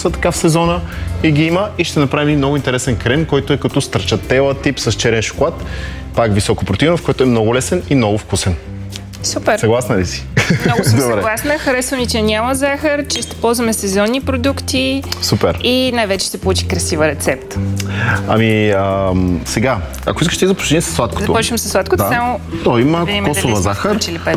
са така в сезона и ги има. И ще направим много интересен крем, който е като страчателя тип с черен шоколад. Пак високопротеинов, който е много лесен и много вкусен. Супер. Съгласна ли си? Много съм съгласна. Харесва ми, че няма захар, че ще ползваме сезонни продукти. Супер. И най-вече ще получи красива рецепта. Ами, сега, ако искаш ти започни с сладкото. Започвам с сладкото, само то има кокосова захар,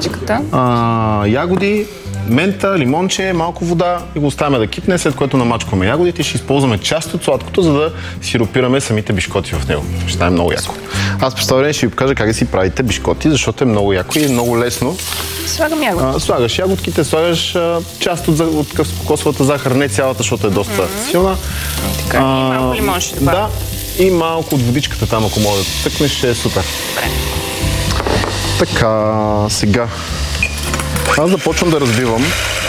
ягоди, мента, лимонче, малко вода и го оставяме да кипне, след което намачкваме ягодите и ще използваме част от сладкото, за да сиропираме самите бишкоти в него. Ще стане много яко. Аз през това време ще ви покажа как да си правите бишкоти, защото е много яко и е много лесно. Слагам ягодки. Слагаш ягодките, слагаш част от кокосовата захар, не цялата, защото е доста силна. Така, и малко лимон ще добавя. Да, и малко от водичката там, ако може да тъкнеш, ще е супер. Добре. Така, сега. Аз започвам да разбивам.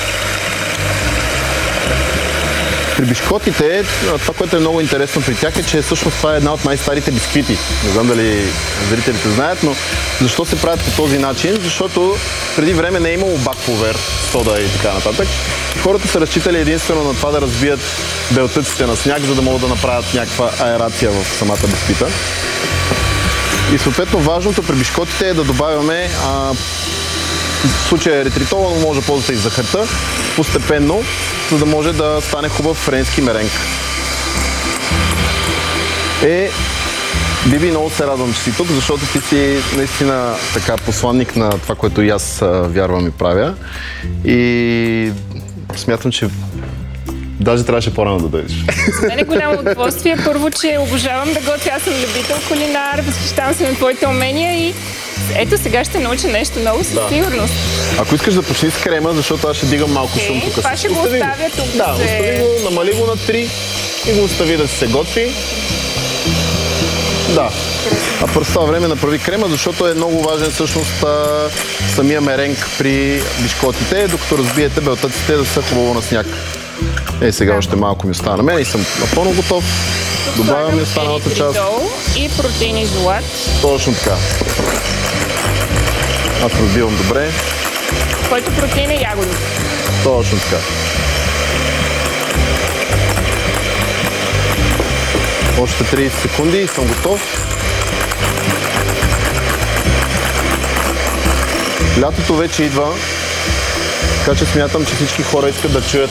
При бишкотите, това, което е много интересно при тях е, че всъщност това е една от най-старите бисквити. Не знам дали зрителите знаят, но защо се правят по този начин? Защото преди време не е имало бакповер, сода и така нататък. Хората са разчитали единствено на това да разбият белтъците на сняг, за да могат да направят някаква аерация в самата бисквита. И съответно важното при бишкотите е да добавяме в случая еритритола, но може да ползвате и захарта постепенно, за да може да стане хубав френски меренг. Биби, много се радвам, че си тук, защото ти си наистина така посланник на това, което и аз вярвам и правя. И смятам, че даже трябваше по-рано да дойдеш. За мен е голямо удоволствие. Първо, че обожавам да готвя. Аз съм любител кулинар, възхищавам се на твоите умения и ето сега ще науча нещо ново със сигурност. Ако искаш да почни с крема, защото аз ще дигам малко шум тук. Това ще го оставя тук. Да, остави го, намали го на 3 и го остави да се готви. Да. А през това време направи крема, защото е много важен всъщност самия меренг при бишкотите, докато разбиете белтъците да са хубаво на сняг. Сега още малко ми остана на мен и съм напълно готов. Добавяме останалата част. И протеин изолат. Точно така. Аз разбивам добре. Който протеин е ягоди. Точно така. Още 30 секунди и съм готов. Лятото вече идва, така че смятам, че всички хора искат да чуят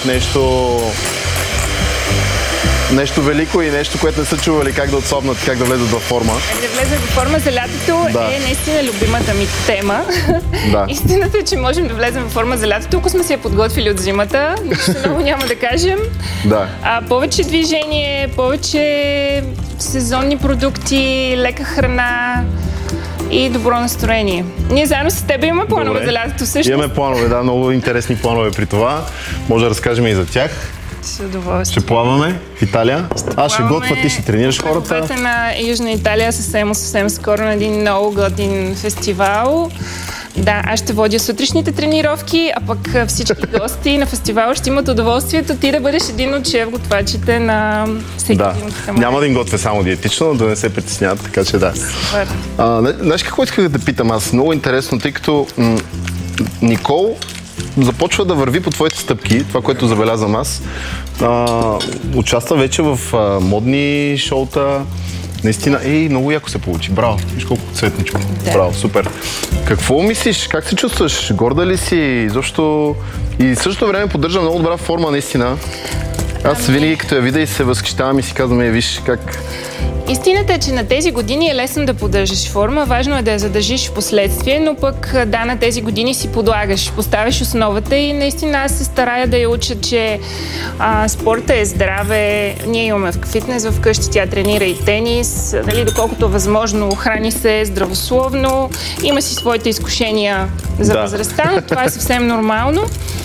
нещо велико и нещо, което не са чували, как да отслабнат, как да влезат във форма. Да влезат във форма за лятото е наистина любимата ми тема. Да. Истината е, че можем да влезем във форма за лятото, ако сме се я подготвили от зимата. Нищо много няма да кажем. Да. Повече движение, повече сезонни продукти, лека храна и добро настроение. Ние заедно с теб имаме планове за лятото всъщност. Имаме планове, да, много интересни планове при това. Може да разкажем и за тях. С удоволствие. Ще плаваме в Италия. Аз ще готвя, ти ще тренираш хората. Вървете на Южна Италия съвсем скоро на един много готин фестивал. Да, аз ще водя сутрешните тренировки, а пък всички гости на фестивала ще имат удоволствието ти да бъдеш един от шеф-готвачите на всеки един от камър. Няма да им готвя само диетично, да не се притесняват, така че да. Знаеш какво исках да те питам аз? Много интересно, тъй като Никол започва да върви по твоите стъпки, това, което забелязвам аз. Участва вече в модни шоута. Наистина, много яко се получи. Браво, виж колко цветничко. Да. Браво, супер. Какво мислиш? Как се чувстваш? Горда ли си? Защо? И в същото време поддържа много добра форма, наистина. Аз винаги като я видя и се възхищавам и си казвам, виж как... Истината е, че на тези години е лесно да поддържаш форма, важно е да я задържиш в последствие, но пък на тези години си подлагаш, поставяш основата и наистина аз се старая да я уча, че спорта е здраве, ние имаме фитнес вкъщи, тя тренира и тенис, доколкото възможно храни се здравословно, има си своите изкушения за възрастта, но това е съвсем нормално.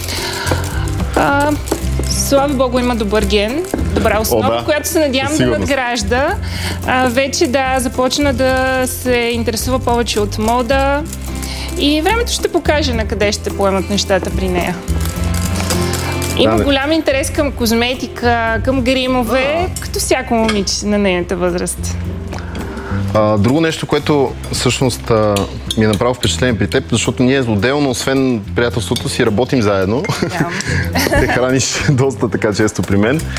Слава Богу, има добър ген, добра основа, която се надявам да надгражда. Вече започна да се интересува повече от мода и времето ще покаже на къде ще поемат нещата при нея. Има голям интерес към козметика, към гримове, като всяко момиче на нейната възраст. Друго нещо, което всъщност ми е направило впечатление при теб, защото ние отделно, освен приятелството си, работим заедно. Те храниш доста така често при мен.